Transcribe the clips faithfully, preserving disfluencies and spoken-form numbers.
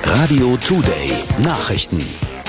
Radio Today Nachrichten.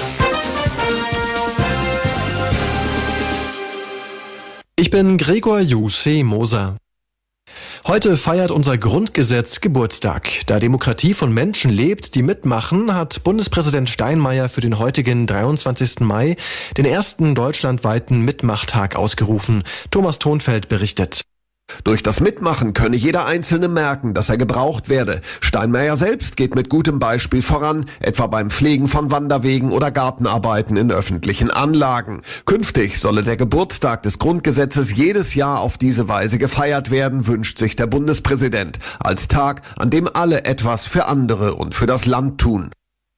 Ich bin Gregor Jussi Moser. Heute feiert unser Grundgesetz Geburtstag. Da Demokratie von Menschen lebt, die mitmachen, hat Bundespräsident Steinmeier für den heutigen dreiundzwanzigsten Mai den ersten deutschlandweiten Mitmachtag ausgerufen. Thomas Thonfeld berichtet. Durch das Mitmachen könne jeder Einzelne merken, dass er gebraucht werde. Steinmeier selbst geht mit gutem Beispiel voran, etwa beim Pflegen von Wanderwegen oder Gartenarbeiten in öffentlichen Anlagen. Künftig solle der Geburtstag des Grundgesetzes jedes Jahr auf diese Weise gefeiert werden, wünscht sich der Bundespräsident, als Tag, an dem alle etwas für andere und für das Land tun.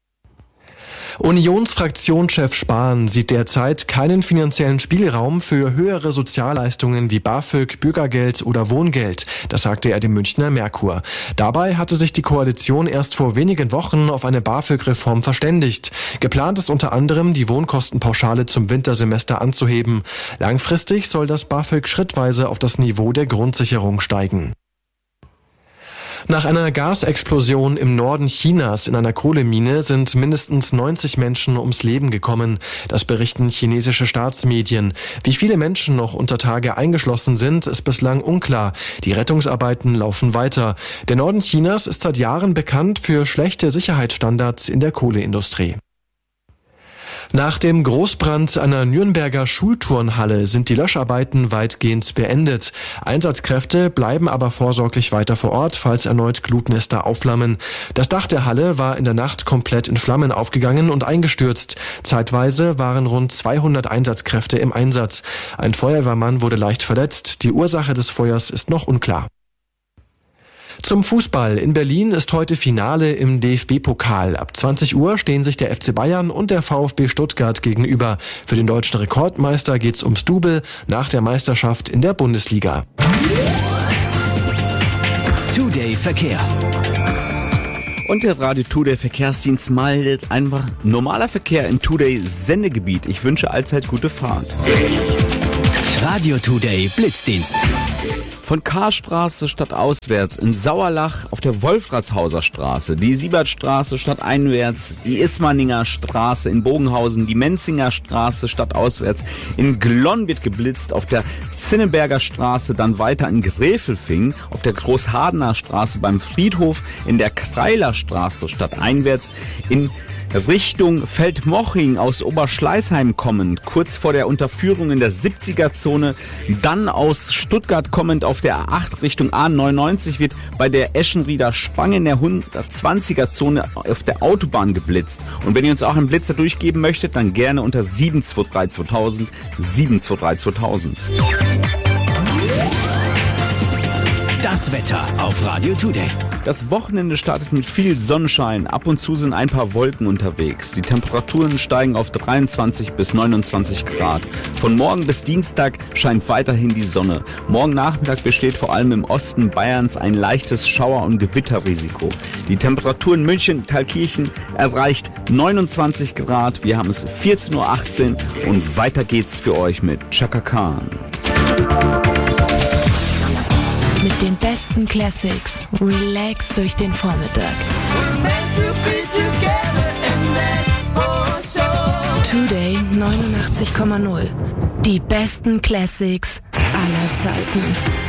Unionsfraktionschef Spahn sieht derzeit keinen finanziellen Spielraum für höhere Sozialleistungen wie BAföG, Bürgergeld oder Wohngeld. Das sagte er dem Münchner Merkur. Dabei hatte sich die Koalition erst vor wenigen Wochen auf eine BAföG-Reform verständigt. Geplant ist unter anderem, die Wohnkostenpauschale zum Wintersemester anzuheben. Langfristig soll das BAföG schrittweise auf das Niveau der Grundsicherung steigen. Nach einer Gasexplosion im Norden Chinas in einer Kohlemine sind mindestens neunzig Menschen ums Leben gekommen. Das berichten chinesische Staatsmedien. Wie viele Menschen noch unter Tage eingeschlossen sind, ist bislang unklar. Die Rettungsarbeiten laufen weiter. Der Norden Chinas ist seit Jahren bekannt für schlechte Sicherheitsstandards in der Kohleindustrie. Nach dem Großbrand einer Nürnberger Schulturnhalle sind die Löscharbeiten weitgehend beendet. Einsatzkräfte bleiben aber vorsorglich weiter vor Ort, falls erneut Glutnester aufflammen. Das Dach der Halle war in der Nacht komplett in Flammen aufgegangen und eingestürzt. Zeitweise waren rund zweihundert Einsatzkräfte im Einsatz. Ein Feuerwehrmann wurde leicht verletzt. Die Ursache des Feuers ist noch unklar. Zum Fußball. In Berlin ist heute Finale im D F B-Pokal. Ab zwanzig Uhr stehen sich der F C Bayern und der VfB Stuttgart gegenüber. Für den deutschen Rekordmeister geht's ums Double nach der Meisterschaft in der Bundesliga. Today Verkehr. Und der Radio Today Verkehrsdienst meldet einfach normaler Verkehr im Today Sendegebiet. Ich wünsche allzeit gute Fahrt. Radio Today Blitzdienst. Von Karstraße stadtauswärts in Sauerlach auf der Wolfratshauser Straße, die Siebertstraße stadteinwärts, die Ismaninger Straße in Bogenhausen, die Menzinger Straße stadtauswärts in Glonn wird geblitzt, auf der Zinneberger Straße, dann weiter in Gräfelfing, auf der Großhardener Straße beim Friedhof, in der Kreiler Straße stadteinwärts, in Richtung Feldmoching aus Oberschleißheim kommend, kurz vor der Unterführung in der siebziger-Zone, dann aus Stuttgart kommend auf der A acht Richtung A neunundneunzig wird bei der Eschenrieder Spange in der hundertzwanziger-Zone auf der Autobahn geblitzt. Und wenn ihr uns auch einen Blitzer durchgeben möchtet, dann gerne unter sieben zwei drei zweitausend, sieben zwei drei zweitausend. Das Wetter auf Radio Today. Das Wochenende startet mit viel Sonnenschein. Ab und zu sind ein paar Wolken unterwegs. Die Temperaturen steigen auf dreiundzwanzig bis neunundzwanzig Grad. Von morgen bis Dienstag scheint weiterhin die Sonne. Morgen Nachmittag besteht vor allem im Osten Bayerns ein leichtes Schauer- und Gewitterrisiko. Die Temperatur in München, Thalkirchen erreicht neunundzwanzig Grad. Wir haben es vierzehn Uhr achtzehn und weiter geht's für euch mit Chaka Khan. Mit den besten Classics. Relax durch den Vormittag. Today neunundachtzig Komma null. Die besten Classics aller Zeiten.